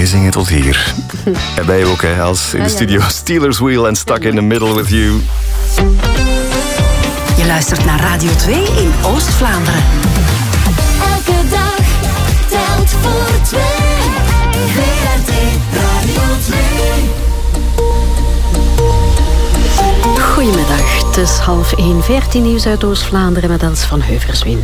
meezingen tot hier. En wij ook, hè, als in de studio. Steelers Wheel en Stuck in the Middle with You. Je luistert naar Radio 2 in Oost-Vlaanderen. Elke dag telt voor 2. VRT Radio 2. Goedemiddag, het is 12:30, 14 nieuws uit Oost-Vlaanderen met Els van Heuverswien.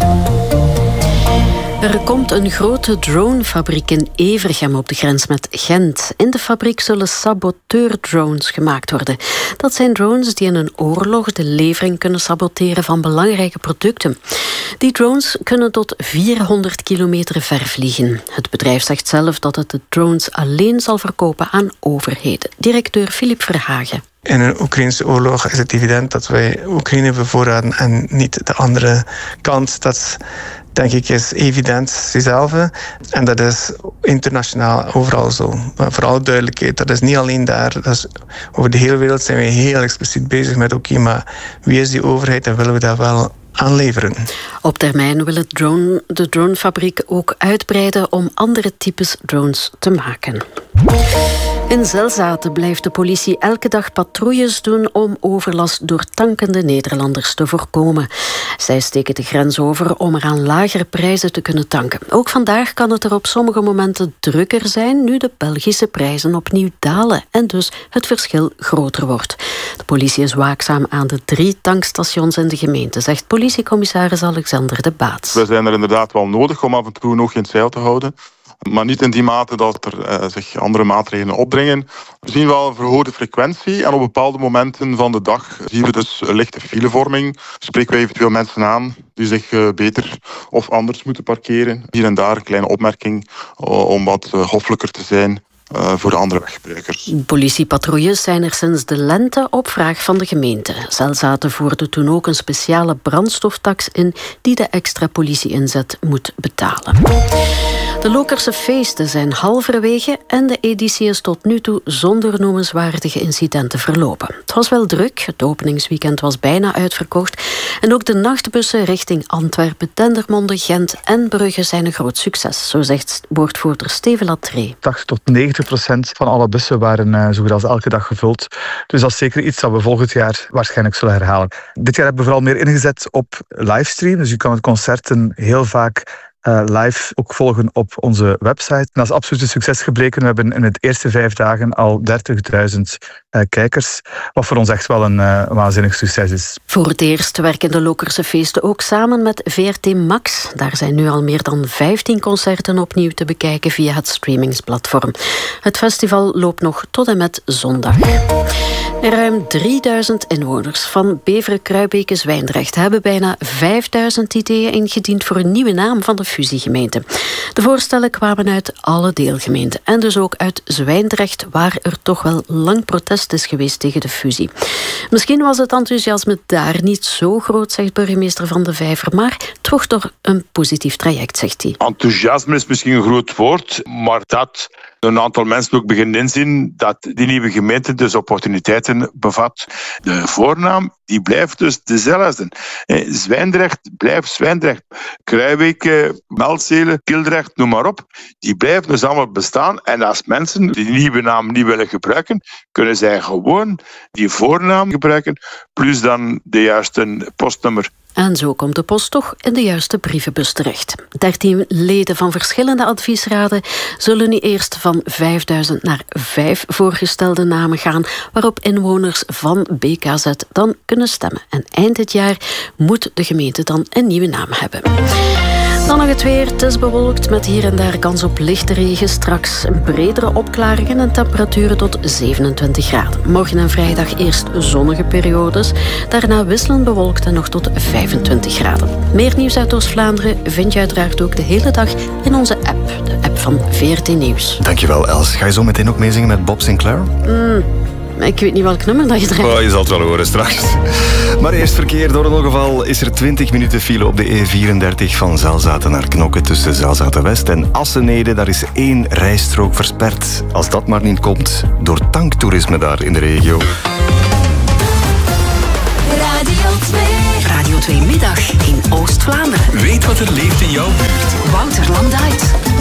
Er komt een grote dronefabriek in Evergem op de grens met Gent. In de fabriek zullen saboteurdrones gemaakt worden. Dat zijn drones die in een oorlog de levering kunnen saboteren van belangrijke producten. Die drones kunnen tot 400 kilometer ver vliegen. Het bedrijf zegt zelf dat het de drones alleen zal verkopen aan overheden. Directeur Filip Verhagen. In een Oekraïnse oorlog is het evident dat wij Oekraïne bevoorraden en niet de andere kant. Dat, denk ik, is evident zelf. En dat is internationaal overal zo. Maar vooral duidelijkheid, dat is niet alleen daar. Dat is, over de hele wereld zijn we heel expliciet bezig met oké, maar wie is die overheid en willen we dat wel aanleveren? Op termijn wil de dronefabriek ook uitbreiden om andere types drones te maken. In Zelzaten blijft de politie elke dag patrouilles doen om overlast door tankende Nederlanders te voorkomen. Zij steken de grens over om er aan lagere prijzen te kunnen tanken. Ook vandaag kan het er op sommige momenten drukker zijn, nu de Belgische prijzen opnieuw dalen en dus het verschil groter wordt. De politie is waakzaam aan de 3 tankstations in de gemeente, zegt politiecommissaris Alexander de Baats. We zijn er inderdaad wel nodig om af en toe een oogje in het zeil te houden. Maar niet in die mate dat er zich andere maatregelen opdringen. We zien wel een verhoogde frequentie en op bepaalde momenten van de dag zien we dus een lichte filevorming. Spreken we eventueel mensen aan die zich beter of anders moeten parkeren. Hier en daar een kleine opmerking om wat hoffelijker te zijn voor de andere weggebruikers. Politiepatrouilles zijn er sinds de lente op vraag van de gemeente. Zelzaten voerde toen ook een speciale brandstoftax in die de extra politie-inzet moet betalen. De Lokerse feesten zijn halverwege en de editie is tot nu toe zonder noemenswaardige incidenten verlopen. Het was wel druk, het openingsweekend was bijna uitverkocht en ook de nachtbussen richting Antwerpen, Dendermonde, Gent en Brugge zijn een groot succes, zo zegt woordvoerder Steven Latree. 80 tot 90% van alle bussen waren zo goed als elke dag gevuld. Dus dat is zeker iets dat we volgend jaar waarschijnlijk zullen herhalen. Dit jaar hebben we vooral meer ingezet op livestream, dus je kan de concerten heel vaak live ook volgen op onze website. En dat is absoluut een succes gebleken. We hebben in de eerste 5 dagen al 30.000 kijkers, wat voor ons echt wel een waanzinnig succes is. Voor het eerst werken de Lokerse feesten ook samen met VRT Max. Daar zijn nu al meer dan 15 concerten opnieuw te bekijken via het streamingsplatform. Het festival loopt nog tot en met zondag. Ruim 3000 inwoners van Beveren-Kruibeke-Zwijndrecht hebben bijna 5000 ideeën ingediend voor een nieuwe naam van de fusiegemeente. De voorstellen kwamen uit alle deelgemeenten en dus ook uit Zwijndrecht, waar er toch wel lang protest is geweest tegen de fusie. Misschien was het enthousiasme daar niet zo groot, zegt burgemeester Van de Vijver, maar het wordt toch een positief traject, zegt hij. Enthousiasme is misschien een groot woord, maar dat een aantal mensen ook beginnen inzien dat die nieuwe gemeente dus opportuniteiten bevat. De voornaam die blijft dus dezelfde. Zwijndrecht blijft Zwijndrecht. Kruibeke, Meldzelen, Kildrecht, noem maar op. Die blijven dus allemaal bestaan. En als mensen die nieuwe naam niet willen gebruiken, kunnen zij gewoon die voornaam gebruiken, plus dan de juiste postnummer. En zo komt de post toch in de juiste brievenbus terecht. 13 leden van verschillende adviesraden zullen nu eerst van 5000 naar 5 voorgestelde namen gaan, waarop inwoners van BKZ dan kunnen stemmen. En eind dit jaar moet de gemeente dan een nieuwe naam hebben. Dan nog het weer. Het is bewolkt met hier en daar kans op lichte regen. Straks bredere opklaringen en temperaturen tot 27 graden. Morgen en vrijdag eerst zonnige periodes. Daarna wisselend bewolkt en nog tot 25 graden. Meer nieuws uit Oost-Vlaanderen vind je uiteraard ook de hele dag in onze app. De app van VRT Nieuws. Dankjewel, Els. Ga je zo meteen ook meezingen met Bob Sinclair? Ik weet niet welk nummer dat je draait. Je zal het wel horen straks. Maar eerst verkeer. Door een ongeval is er 20 minuten file op de E34 van Zelzaten naar Knokke tussen Zelzaten West en Assenede. Daar is 1 rijstrook versperd. Als dat maar niet komt door tanktoerisme daar in de regio. Radio 2 Middag in Oost-Vlaanderen. Weet wat er leeft in jouw buurt. Wouter Landuyt.